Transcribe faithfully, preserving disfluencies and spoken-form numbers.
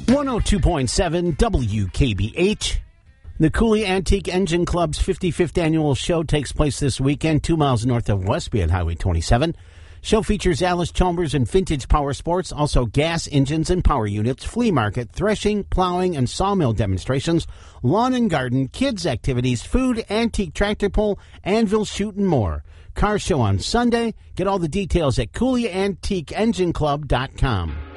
one oh two point seven W K B H. The Cooley Antique Engine Club's fifty-fifth annual show takes place this weekend, two miles north of Westby at Highway twenty-seven. Show features Alice Chalmers and vintage power sports, also gas engines and power units, flea market, threshing, plowing, and sawmill demonstrations, lawn and garden, kids' activities, food, antique tractor pull, anvil shoot, and more. Car show on Sunday. Get all the details at Cooley Antique Engine Club dot com.